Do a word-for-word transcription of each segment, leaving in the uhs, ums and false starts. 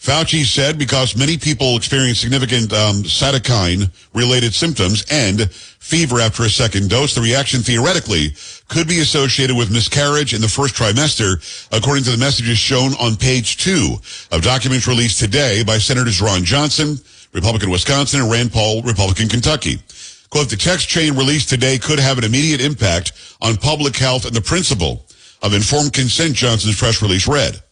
Fauci said because many people experience significant um, cytokine-related symptoms and fever after a second dose, the reaction theoretically could be associated with miscarriage in the first trimester, according to the messages shown on page two of documents released today by Senators Ron Johnson, Republican Wisconsin, and Rand Paul, Republican Kentucky. Quote, the text chain released today could have an immediate impact on public health and the principle of informed consent, Johnson's press release read.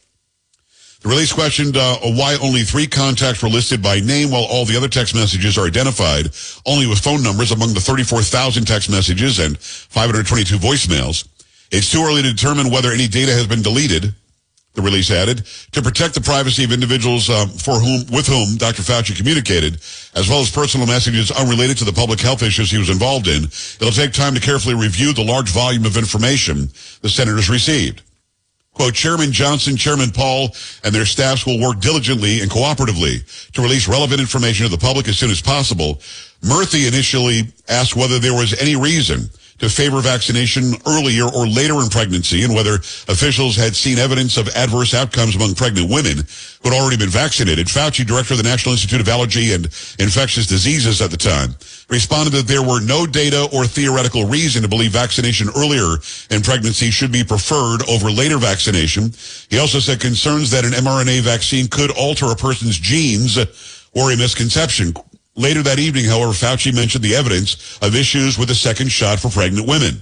The release questioned uh, why only three contacts were listed by name while all the other text messages are identified only with phone numbers among the thirty-four thousand text messages and five hundred twenty-two voicemails. It's too early to determine whether any data has been deleted, the release added, to protect the privacy of individuals um, for whom, with whom Doctor Fauci communicated, as well as personal messages unrelated to the public health issues he was involved in. It'll take time to carefully review the large volume of information the senators received. Quote, Chairman Johnson, Chairman Paul, and their staffs will work diligently and cooperatively to release relevant information to the public as soon as possible. Murthy initially asked whether there was any reason to favor vaccination earlier or later in pregnancy and whether officials had seen evidence of adverse outcomes among pregnant women who had already been vaccinated. Fauci, director of the National Institute of Allergy and Infectious Diseases at the time, responded that there were no data or theoretical reason to believe vaccination earlier in pregnancy should be preferred over later vaccination. He also said concerns that an mRNA vaccine could alter a person's genes were a misconception. Later that evening, however, Fauci mentioned the evidence of issues with the second shot for pregnant women.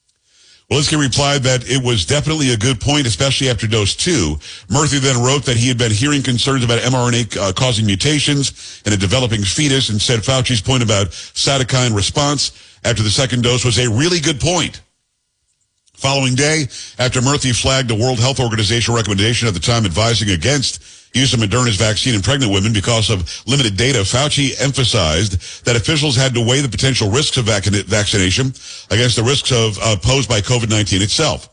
Walensky replied that it was definitely a good point, especially after dose two. Murthy then wrote that he had been hearing concerns about mRNA uh, causing mutations in a developing fetus and said Fauci's point about cytokine response after the second dose was a really good point. Following day, after Murthy flagged a World Health Organization recommendation at the time advising against use of Moderna's vaccine in pregnant women because of limited data, Fauci emphasized that officials had to weigh the potential risks of vac- vaccination against the risks of uh, posed by COVID nineteen itself.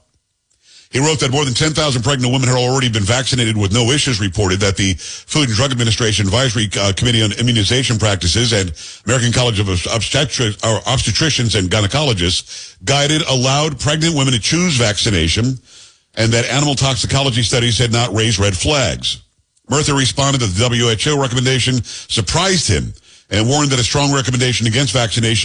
He wrote that more than ten thousand pregnant women had already been vaccinated with no issues, reported that the Food and Drug Administration Advisory uh, Committee on Immunization Practices and American College of Obstetri- or Obstetricians and Gynecologists guided allowed pregnant women to choose vaccination and that animal toxicology studies had not raised red flags. Murthy responded that the W H O recommendation surprised him and warned that a strong recommendation against vaccination